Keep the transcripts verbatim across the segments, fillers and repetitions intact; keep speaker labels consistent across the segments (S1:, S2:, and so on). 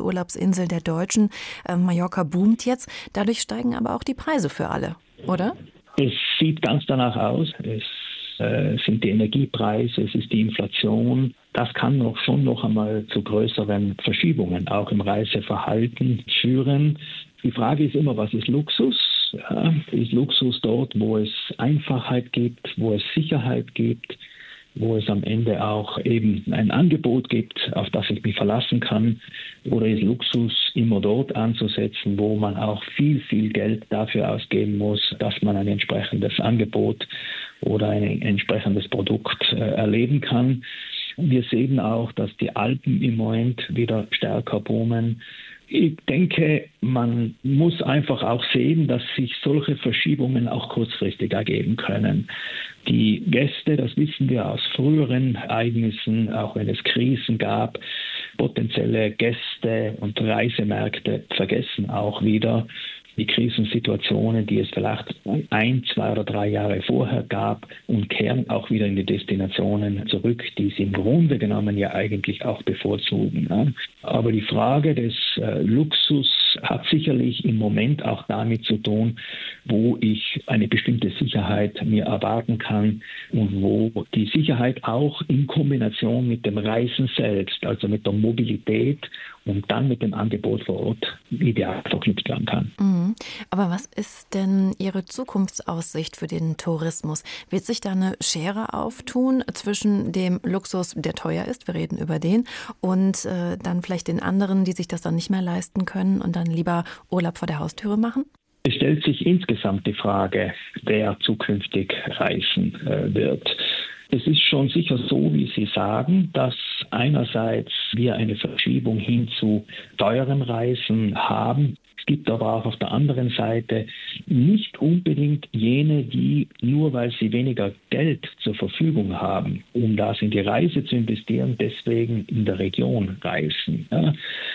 S1: Urlaubsinsel der Deutschen. Äh, Mallorca boomt jetzt. Dadurch steigen aber auch die Preise für alle, oder?
S2: Es sieht ganz danach aus. Es äh, sind die Energiepreise, es ist die Inflation. Das kann noch schon noch einmal zu größeren Verschiebungen auch im Reiseverhalten führen. Die Frage ist immer, was ist Luxus? Ja, ist Luxus dort, wo es Einfachheit gibt, wo es Sicherheit gibt, wo es am Ende auch eben ein Angebot gibt, auf das ich mich verlassen kann? Oder ist Luxus immer dort anzusetzen, wo man auch viel, viel Geld dafür ausgeben muss, dass man ein entsprechendes Angebot oder ein entsprechendes Produkt äh, erleben kann? Wir sehen auch, dass die Alpen im Moment wieder stärker boomen. Ich denke, man muss einfach auch sehen, dass sich solche Verschiebungen auch kurzfristig ergeben können. Die Gäste, das wissen wir aus früheren Ereignissen, auch wenn es Krisen gab, potenzielle Gäste und Reisemärkte vergessen auch wieder die Krisensituationen, die es vielleicht ein, zwei oder drei Jahre vorher gab, und kehren auch wieder in die Destinationen zurück, die sie im Grunde genommen ja eigentlich auch bevorzugen. Ja. Aber die Frage des äh, Luxus hat sicherlich im Moment auch damit zu tun, wo ich eine bestimmte Sicherheit mir erwarten kann und wo die Sicherheit auch in Kombination mit dem Reisen selbst, also mit der Mobilität und dann mit dem Angebot vor Ort ideal verknüpft werden kann.
S1: Mhm. Aber was ist denn Ihre Zukunftsaussicht für den Tourismus? Wird sich da eine Schere auftun zwischen dem Luxus, der teuer ist, wir reden über den, und äh, dann vielleicht den anderen, die sich das dann nicht mehr leisten können und dann lieber Urlaub vor der Haustüre machen?
S2: Es stellt sich insgesamt die Frage, wer zukünftig reisen äh, wird. Es ist schon sicher so, wie Sie sagen, dass einerseits wir eine Verschiebung hin zu teuren Reisen haben. Es gibt aber auch auf der anderen Seite nicht unbedingt jene, die nur weil sie weniger Geld zur Verfügung haben, um das in die Reise zu investieren, deswegen in der Region reisen. Ja.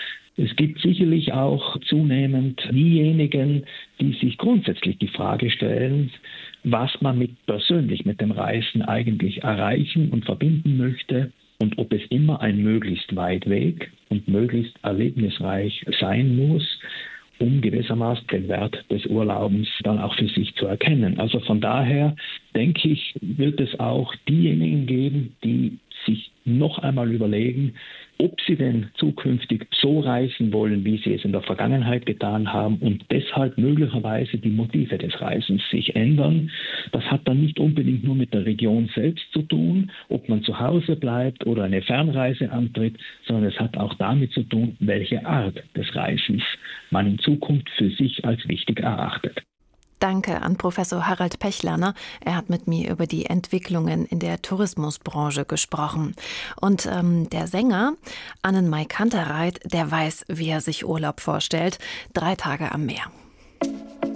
S2: Es gibt sicherlich auch zunehmend diejenigen, die sich grundsätzlich die Frage stellen, was man mit persönlich mit dem Reisen eigentlich erreichen und verbinden möchte und ob es immer ein möglichst weit Weg und möglichst erlebnisreich sein muss, um gewissermaßen den Wert des Urlaubens dann auch für sich zu erkennen. Also von daher denke ich, wird es auch diejenigen geben, die sich noch einmal überlegen, ob sie denn zukünftig so reisen wollen, wie sie es in der Vergangenheit getan haben, und deshalb möglicherweise die Motive des Reisens sich ändern. Das hat dann nicht unbedingt nur mit der Region selbst zu tun, ob man zu Hause bleibt oder eine Fernreise antritt, sondern es hat auch damit zu tun, welche Art des Reisens man in Zukunft für sich als wichtig erachtet.
S1: Danke an Professor Harald Pechlerner. Er hat mit mir über die Entwicklungen in der Tourismusbranche gesprochen. Und ähm, der Sänger Annenmai Kantereit, der weiß, wie er sich Urlaub vorstellt. Drei Tage am Meer.